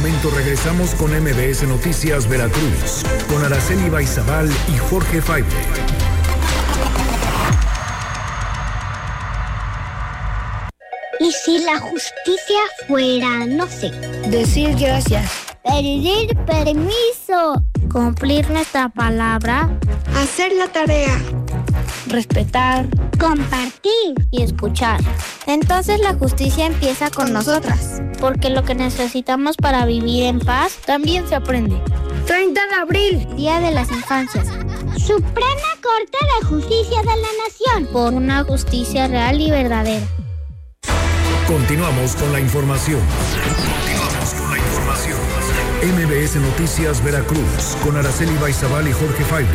momento regresamos con MBS Noticias Veracruz, con Araceli Baizabal y Jorge Faible. ¿Y si la justicia fuera, no sé, decir gracias, pedir permiso, cumplir nuestra palabra, hacer la tarea, respetar, compartir y escuchar? Entonces la justicia empieza con nosotras, porque lo que necesitamos para vivir en paz también se aprende. 30 de abril, Día de las Infancias. Suprema Corte de Justicia de la Nación. Por una justicia real y verdadera. Continuamos con la información. MBS Noticias Veracruz, con Araceli Baizabal y Jorge Faible.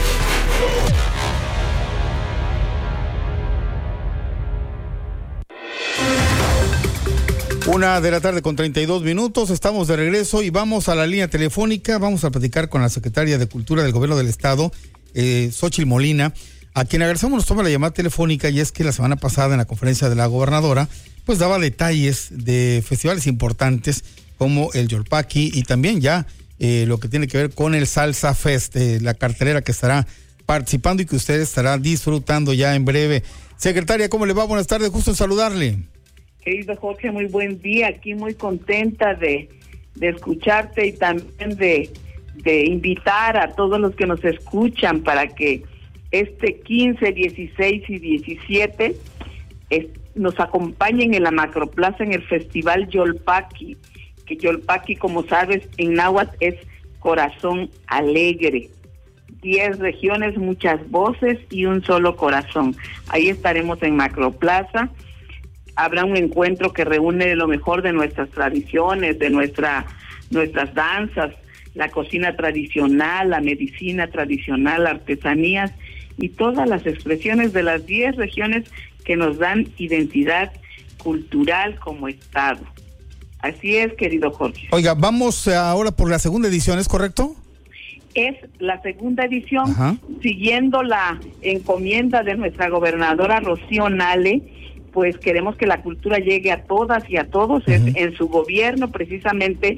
1:32 p.m. Estamos de regreso y vamos a la línea telefónica. Vamos a platicar con la secretaria de Cultura del Gobierno del Estado, Xóchitl Molina, a quien agradecemos nos toma la llamada telefónica, y es que la semana pasada en la conferencia de la gobernadora pues daba detalles de festivales importantes como el Yolpaqui y también ya lo que tiene que ver con el Salsa Fest, la cartelera que estará participando y que usted estará disfrutando ya en breve. Secretaria, ¿cómo le va? Buenas tardes, gusto en saludarle. Querido Jorge, muy buen día, aquí muy contenta de escucharte y también de invitar a todos los que nos escuchan para que este 15, 16 y 17 nos acompañen en la Macroplaza en el Festival Yolpaqui, que Yolpaqui, como sabes, en náhuatl es corazón alegre. 10 regiones, muchas voces y un solo corazón. Ahí estaremos en Macroplaza. Habrá un encuentro que reúne lo mejor de nuestras tradiciones, de nuestras danzas, la cocina tradicional, la medicina tradicional, artesanías y todas las expresiones de las 10 regiones que nos dan identidad cultural como Estado. Así es, querido Jorge. Oiga, vamos ahora por la segunda edición, ¿es correcto? Es la segunda edición. Ajá. Siguiendo la encomienda de nuestra gobernadora Rocío Nale, pues queremos que la cultura llegue a todas y a todos. Uh-huh. En su gobierno precisamente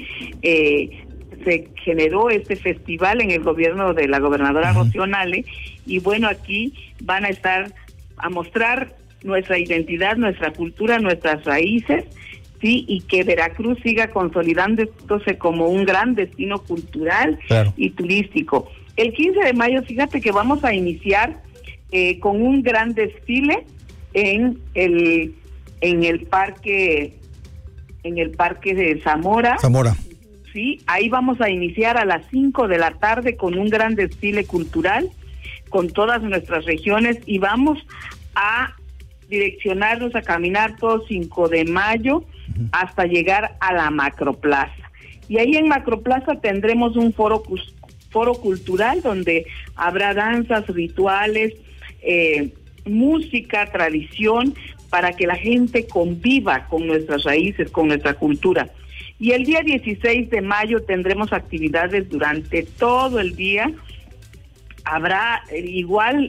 se generó este festival en el gobierno de la gobernadora uh-huh. Rocío Nale, y bueno, aquí van a estar a mostrar nuestra identidad, nuestra cultura, nuestras raíces, sí, y que Veracruz siga consolidándose como un gran destino cultural, claro, y turístico. El 15 de mayo, fíjate que vamos a iniciar con un gran desfile en el parque de Zamora. Sí, ahí vamos a iniciar a las 5 de la tarde con un gran desfile cultural con todas nuestras regiones, y vamos a direccionarnos a caminar todo 5 de mayo hasta llegar a la Macroplaza. Y ahí en Macroplaza tendremos un foro cultural donde habrá danzas, rituales, música, tradición, para que la gente conviva con nuestras raíces, con nuestra cultura. Y el día 16 de mayo tendremos actividades durante todo el día. Habrá igual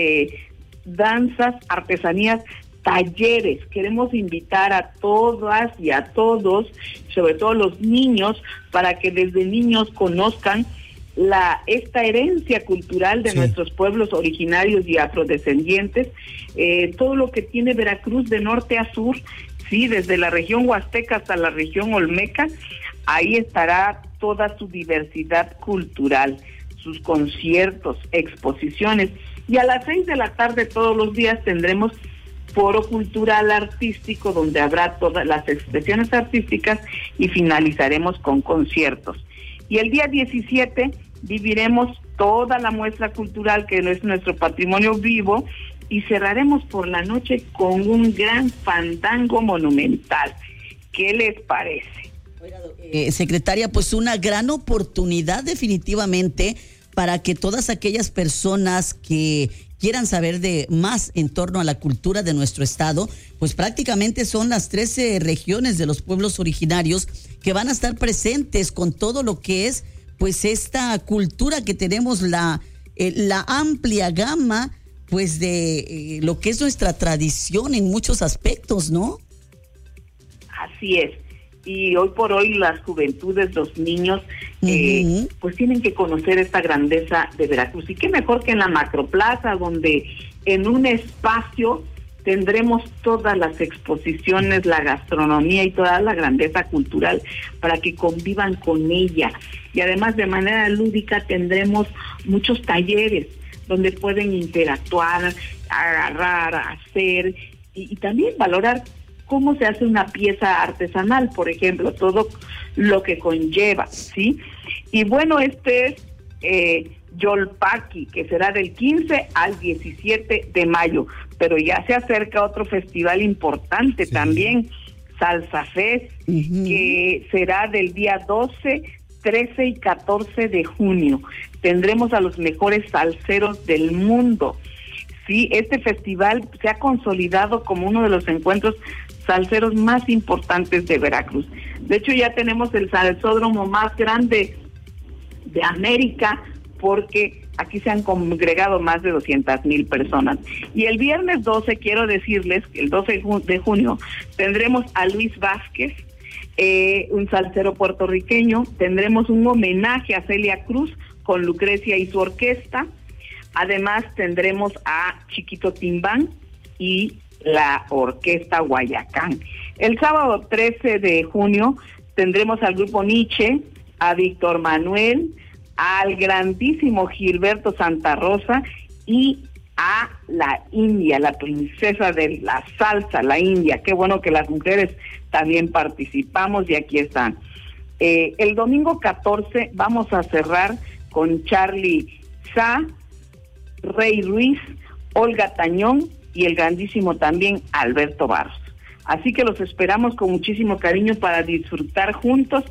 danzas, artesanías, talleres. Queremos invitar a todas y a todos, sobre todo los niños, para que desde niños conozcan esta herencia cultural de sí, nuestros pueblos originarios y afrodescendientes, todo lo que tiene Veracruz de norte a sur, sí, desde la región huasteca hasta la región olmeca. Ahí estará toda su diversidad cultural, sus conciertos, exposiciones, y a las 6 de la tarde todos los días tendremos foro cultural artístico donde habrá todas las expresiones artísticas y finalizaremos con conciertos. Y el día 17 viviremos toda la muestra cultural que es nuestro patrimonio vivo, y cerraremos por la noche con un gran fandango monumental. ¿Qué les parece? Secretaria, pues una gran oportunidad definitivamente para que todas aquellas personas que quieran saber de más en torno a la cultura de nuestro estado, pues prácticamente son las 13 regiones de los pueblos originarios que van a estar presentes con todo lo que es pues esta cultura que tenemos, la amplia gama pues de lo que es nuestra tradición en muchos aspectos, ¿no? Así es. y hoy por hoy las juventudes, los niños, pues tienen que conocer esta grandeza de Veracruz. Y qué mejor que en la Macroplaza, donde en un espacio tendremos todas las exposiciones, la gastronomía y toda la grandeza cultural para que convivan con ella. Y además de manera lúdica tendremos muchos talleres donde pueden interactuar, agarrar, hacer y también valorar cómo se hace una pieza artesanal, por ejemplo, todo lo que conlleva, ¿sí? Y bueno, este es Yolpaqui, que será del 15 al 17 de mayo, pero ya se acerca otro festival importante también, Salsa Fest, que será del día 12, 13 y 14 de junio. Tendremos a los mejores salseros del mundo. Sí, este festival se ha consolidado como uno de los encuentros salseros más importantes de Veracruz. De hecho, ya tenemos el salsódromo más grande de América, porque aquí se han congregado más de 200,000 personas. Y el viernes 12, quiero decirles que el 12 de junio tendremos a Luis Vázquez, un salsero puertorriqueño. Tendremos un homenaje a Celia Cruz con Lucrecia y su orquesta. Además tendremos a Chiquito Timbán y la Orquesta Guayacán. El sábado 13 de junio tendremos al grupo Nietzsche, a Víctor Manuel, al grandísimo Gilberto Santa Rosa y a la India, la princesa de la salsa, la India. Qué bueno que las mujeres también participamos y aquí están. El domingo 14 vamos a cerrar con Charly Sa, Rey Ruiz, Olga Tañón y el grandísimo también Alberto Barros. Así que los esperamos con muchísimo cariño para disfrutar juntos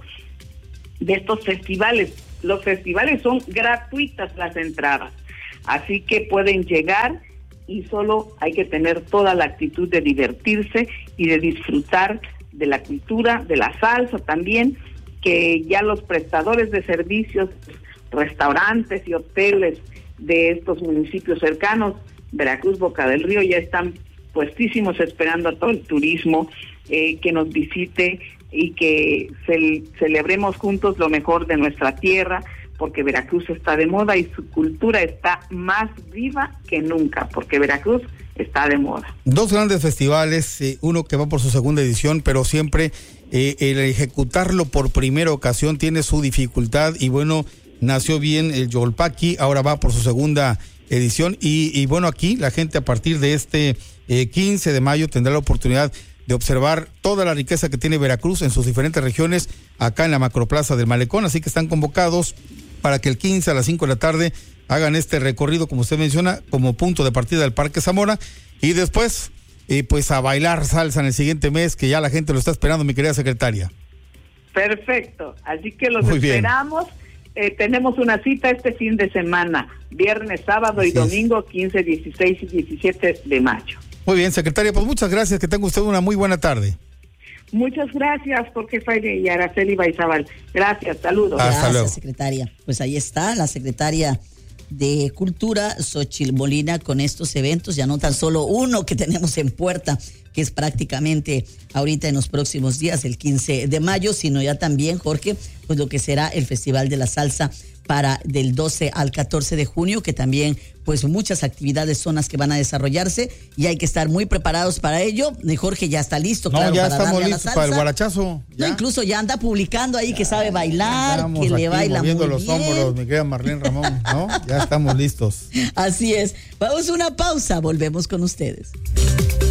de estos festivales. Los festivales son gratuitas las entradas, así que pueden llegar y solo hay que tener toda la actitud de divertirse y de disfrutar de la cultura, de la salsa también, que ya los prestadores de servicios, restaurantes y hoteles de estos municipios cercanos, Veracruz, Boca del Río, ya están puestísimos esperando a todo el turismo que nos visite y que celebremos juntos lo mejor de nuestra tierra, porque Veracruz está de moda y su cultura está más viva que nunca, porque Veracruz está de moda. Dos grandes festivales, uno que va por su segunda edición, pero siempre el ejecutarlo por primera ocasión tiene su dificultad y bueno, nació bien el Yolpaqui, ahora va por su segunda edición y bueno, aquí la gente a partir de este 15 de mayo tendrá la oportunidad de observar toda la riqueza que tiene Veracruz en sus diferentes regiones acá en la Macroplaza del Malecón, así que están convocados para que el 15 a las 5 de la tarde hagan este recorrido, como usted menciona, como punto de partida del Parque Zamora y después pues a bailar salsa en el siguiente mes, que ya la gente lo está esperando, mi querida secretaria. Perfecto, así que los esperamos. Tenemos una cita este fin de semana, viernes, sábado y domingo, 15, 16 y 17 de mayo. Muy bien, secretaria, pues muchas gracias, que tenga usted una muy buena tarde. Muchas gracias, Jorge Fraile y Araceli Baizabal. Gracias, saludos. Hasta luego, secretaria. Pues ahí está la secretaria de Cultura, Xóchitl Molina, con estos eventos, ya no tan solo uno que tenemos en puerta, que es prácticamente ahorita en los próximos días, el 15 de mayo, sino ya también, Jorge, pues lo que será el Festival de la Salsa para del 12 al 14 de junio, que también pues muchas actividades son las que van a desarrollarse y hay que estar muy preparados para ello. Jorge ya está listo, no, claro, ya para estamos darle listos a la salsa. para el guarachazo. No, incluso ya anda publicando ahí que sabe bailar, que le baila muy bien. Moviendo los hombros, mi querida Marlene Ramón, ¿no? Ya estamos listos. Así es. Vamos a una pausa, volvemos con ustedes.